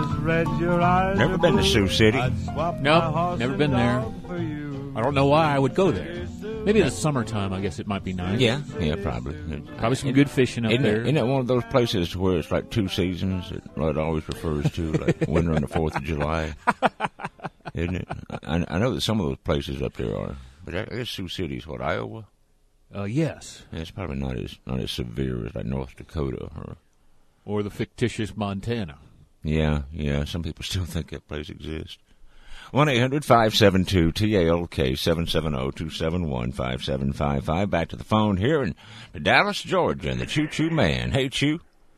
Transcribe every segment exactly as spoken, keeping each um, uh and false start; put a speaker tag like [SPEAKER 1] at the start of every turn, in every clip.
[SPEAKER 1] just read your eyes.
[SPEAKER 2] Never been to Sioux City.
[SPEAKER 3] Nope, never been there. I don't know why I would go there. Maybe in the summertime, I guess it might be nice.
[SPEAKER 2] Yeah, yeah, probably.
[SPEAKER 3] Probably some good fishing up
[SPEAKER 2] isn't
[SPEAKER 3] there.
[SPEAKER 2] It, isn't it one of those places where it's like two seasons that it always refers to, like winter and the fourth of July? Isn't it? I, I know that some of those places up there are, but I guess Sioux City is what, Iowa?
[SPEAKER 3] Uh, yes.
[SPEAKER 2] Yeah, it's probably not as not as severe as like North Dakota or
[SPEAKER 3] or the fictitious Montana.
[SPEAKER 2] Yeah, yeah. Some people still think that place exists. One eight hundred five seven two T A L K seven seven zero two seven one five seven five five. Back to the phone here in Dallas, Georgia, and the Choo Choo Man. Hey, Choo.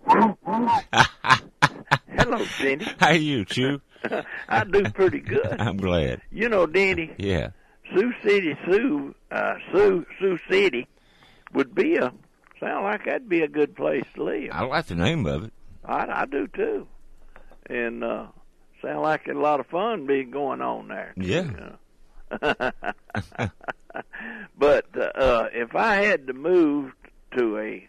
[SPEAKER 4] Hello, Denny.
[SPEAKER 2] How are you, Choo?
[SPEAKER 4] I do pretty good.
[SPEAKER 2] I'm glad.
[SPEAKER 4] You know, Denny.
[SPEAKER 2] Yeah.
[SPEAKER 4] Sioux City, Sioux, uh, Sioux, Sioux City would be a sound like that'd be a good place to live.
[SPEAKER 2] I like the name of it.
[SPEAKER 4] I, I do too, and uh, sound like a lot of fun being going on there.
[SPEAKER 2] Yeah.
[SPEAKER 4] You know? But uh, if I had to move to a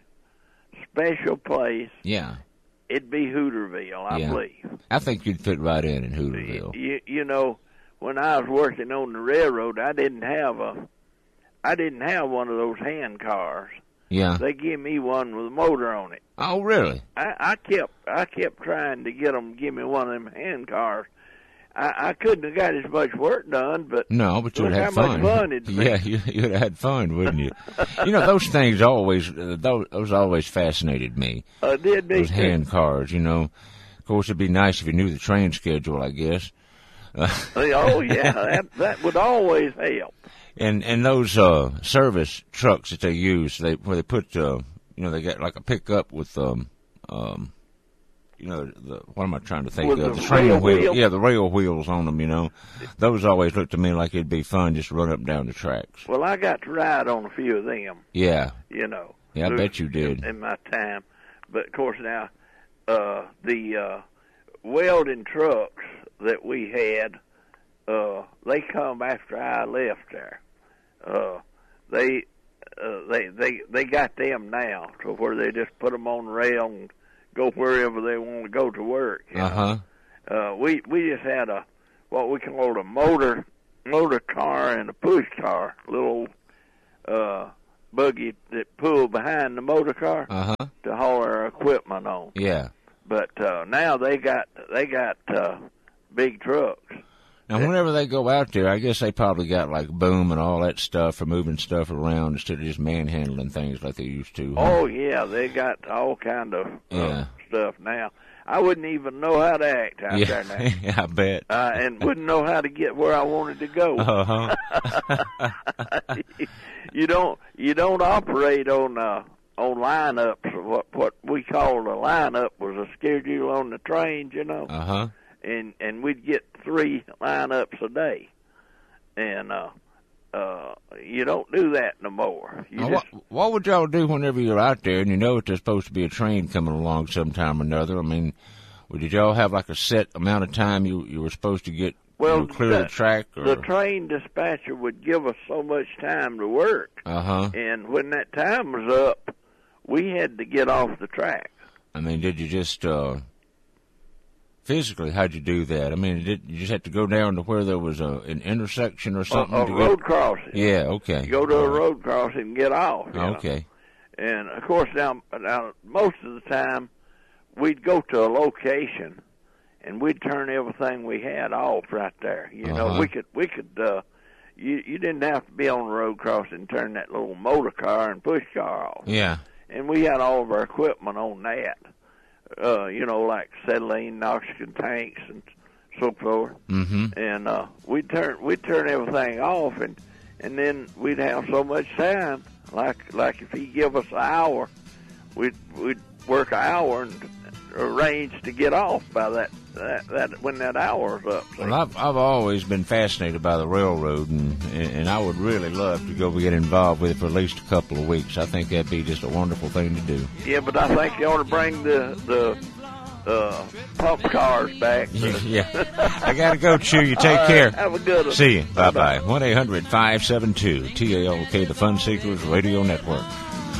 [SPEAKER 4] special place,
[SPEAKER 2] yeah,
[SPEAKER 4] it'd be Hooterville, I
[SPEAKER 2] yeah.
[SPEAKER 4] believe.
[SPEAKER 2] I think you'd fit right in in Hooterville.
[SPEAKER 4] You, you know, when I was working on the railroad, I didn't have a, I didn't have one of those hand cars.
[SPEAKER 2] Yeah.
[SPEAKER 4] They gave me one with a motor on it.
[SPEAKER 2] Oh, really?
[SPEAKER 4] I, I kept, I kept trying to get them to give me one of them hand cars. I, I couldn't have got as much work done, but
[SPEAKER 2] no, but you would have
[SPEAKER 4] how
[SPEAKER 2] fun.
[SPEAKER 4] much fun it'd be.
[SPEAKER 2] Yeah, you, you'd have had fun, wouldn't you? You know, those things always, uh, those, those always fascinated me.
[SPEAKER 4] Uh, did they?
[SPEAKER 2] Those hand cars, you know. Of course, it'd be nice if you knew the train schedule, I guess. Uh,
[SPEAKER 4] oh yeah, that that would always help.
[SPEAKER 2] And and those uh, service trucks that they use, they where they put, uh, you know, they got like a pickup with, um, um, you know, the what am I trying to think
[SPEAKER 4] with
[SPEAKER 2] of?
[SPEAKER 4] The,
[SPEAKER 2] the train wheels,
[SPEAKER 4] wheel?
[SPEAKER 2] yeah, the rail wheels on them. You know, those always looked to me like it'd be fun just to run up and down the tracks.
[SPEAKER 4] Well, I got to ride on a few of them.
[SPEAKER 2] Yeah.
[SPEAKER 4] You know.
[SPEAKER 2] Yeah, I bet you did.
[SPEAKER 4] In, in my time, but of course now, uh, the uh, welding trucks that we had, uh, they come after I left there. Uh, they, uh, they, they, they got them now to where they just put them on the rail and go wherever they want to go to work.
[SPEAKER 2] Uh huh.
[SPEAKER 4] Uh, we we just had a what we called a motor motor car and a push car, little uh, buggy that pulled behind the motor car
[SPEAKER 2] uh-huh.
[SPEAKER 4] to haul our equipment on.
[SPEAKER 2] Yeah.
[SPEAKER 4] But uh, now they got they got uh, big trucks.
[SPEAKER 2] Now, whenever they go out there, I guess they probably got like boom and all that stuff for moving stuff around instead of just manhandling things like they used to. Huh?
[SPEAKER 4] Oh yeah, they got all kind of uh,
[SPEAKER 2] yeah.
[SPEAKER 4] stuff now. I wouldn't even know how to act out
[SPEAKER 2] yeah.
[SPEAKER 4] there now.
[SPEAKER 2] Yeah, I bet.
[SPEAKER 4] Uh, and wouldn't know how to get where I wanted to go.
[SPEAKER 2] Uh-huh.
[SPEAKER 4] you don't you don't operate on uh, on lineups. What what we called a lineup was a schedule on the trains, you know.
[SPEAKER 2] Uh huh.
[SPEAKER 4] And and we'd get three lineups a day, and uh, uh, you don't do that no more. You
[SPEAKER 2] now,
[SPEAKER 4] just,
[SPEAKER 2] what, what would y'all do whenever you're out there and you know that there's supposed to be a train coming along sometime or another? I mean, did y'all have like a set amount of time you you were supposed to get
[SPEAKER 4] well,
[SPEAKER 2] you know, clear
[SPEAKER 4] the,
[SPEAKER 2] the track? Or?
[SPEAKER 4] The train dispatcher would give us so much time to work,
[SPEAKER 2] uh huh.
[SPEAKER 4] and when that time was up, we had to get off the track.
[SPEAKER 2] I mean, did you just uh, physically, how'd you do that? I mean, did you just have to go down to where there was a, an intersection or something?
[SPEAKER 4] A, a
[SPEAKER 2] to
[SPEAKER 4] road
[SPEAKER 2] get...
[SPEAKER 4] crossing.
[SPEAKER 2] Yeah, okay.
[SPEAKER 4] You go to a road crossing and get off. You
[SPEAKER 2] okay.
[SPEAKER 4] know? And, of course, now, now, most of the time, we'd go to a location, and we'd turn everything we had off right there. You
[SPEAKER 2] uh-huh.
[SPEAKER 4] know, we could, we could, uh, you, you didn't have to be on the road crossing and turn that little motor car and push car off.
[SPEAKER 2] Yeah.
[SPEAKER 4] And we had all of our equipment on that. Uh, you know, like acetylene, oxygen tanks, and so forth.
[SPEAKER 2] Mm-hmm.
[SPEAKER 4] And uh, we'd turn we'd turn everything off, and and then we'd have so much time. Like like if he give us an hour, we'd we'd work an hour and arrange to get off by that that, that when that hour's up. See?
[SPEAKER 2] Well, I've I've always been fascinated by the railroad, and and I would really love to go get involved with it for at least a couple of weeks. I think that'd be just a wonderful thing to do.
[SPEAKER 4] Yeah, but I think you ought to bring the the uh, pump cars back.
[SPEAKER 2] Yeah, I gotta go, Chew. You take
[SPEAKER 4] right,
[SPEAKER 2] care.
[SPEAKER 4] have a good one.
[SPEAKER 2] See you. Bye bye. One eight hundred five seven two T A L K, the Fun Seekers Radio Network.